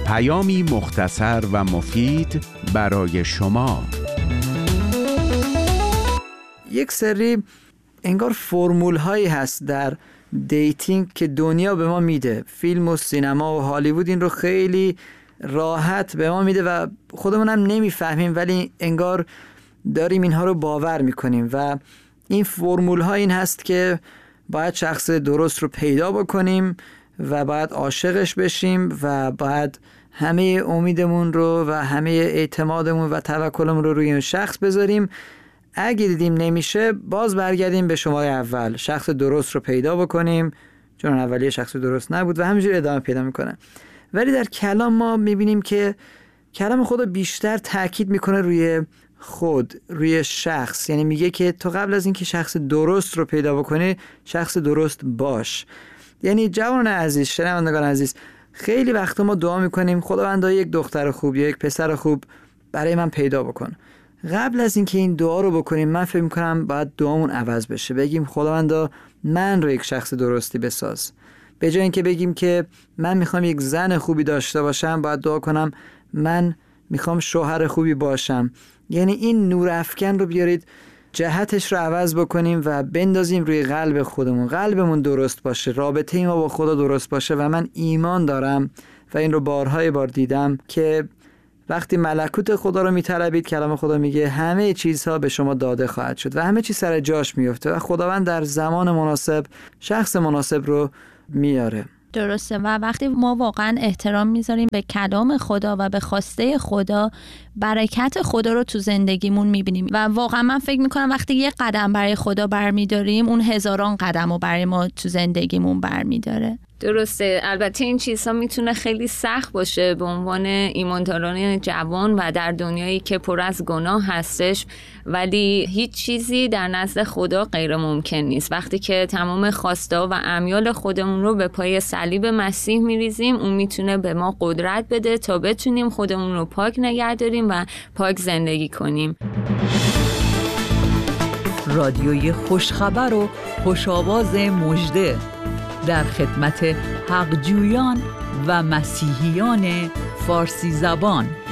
پیامی مختصر و مفید برای شما. یک سری انگار فرمول هایی هست در دیتینگ که دنیا به ما میده. فیلم و سینما و هالیوود این رو خیلی راحت به ما میده و خودمون هم نمیفهمیم، ولی انگار داریم اینها رو باور میکنیم. و این فرمول ها این هست که باید شخص درست رو پیدا بکنیم و باید عاشقش بشیم و باید همه امیدمون رو و همه اعتمادمون و توکلمون رو روی این شخص بذاریم. اگه دیدیم نمیشه، باز برگردیم به شماره اول، شخص درست رو پیدا بکنیم، چون اولیه شخص درست نبود، و همینجوری ادامه پیدا میکنه. ولی در کلام ما میبینیم که کلام خدا بیشتر تاکید میکنه روی خود، روی شخص. یعنی میگه که تو قبل از اینکه شخص درست رو پیدا بکنی، شخص درست باش. یعنی جوان عزیز، شنوندگان عزیز، خیلی وقتا ما دعا میکنیم خداوندا یک دختر خوب یا یک پسر خوب برای من پیدا بکن. قبل از اینکه این دعا رو بکنیم، من فکر میکنم باید دعامون عوض بشه. بگیم خداوندا من رو یک شخص درستی بساز. به جای اینکه بگیم که من میخوام یک زن خوبی داشته باشم، باید دعا کنم من میخوام شوهر خوبی باشم. یعنی این نور افکن رو بیارید، جهتش رو عوض بکنیم و بندازیم روی قلب خودمون. قلبمون درست باشه، رابطه ما با خدا درست باشه. و من ایمان دارم و این رو بارهای بار دیدم که وقتی ملکوت خدا رو میطلبید، کلام خدا میگه همه چیزها به شما داده خواهد شد و همه چیز سر جاش میفته و خداوند در زمان مناسب شخص مناسب رو میاره. درسته. و وقتی ما واقعا احترام میذاریم به کلام خدا و به خواسته خدا، برکت خدا رو تو زندگیمون میبینیم. و واقعا من فکر میکنم وقتی یه قدم برای خدا برمیداریم، اون هزاران قدم رو برای ما تو زندگیمون برمیداره. درسته. البته این چیزها میتونه خیلی سخت باشه به عنوان ایمانداران جوان و در دنیایی که پر از گناه هستش، ولی هیچ چیزی در نزد خدا غیر ممکن نیست. وقتی که تمام خواسته و امیال خودمون رو به پای صلیب مسیح میریزیم، اون میتونه به ما قدرت بده تا بتونیم خودمون رو پاک نگه داریم و پاک زندگی کنیم. رادیوی خوشخبر و خوش‌آواز مژده در خدمت حقجویان و مسیحیان فارسی زبان.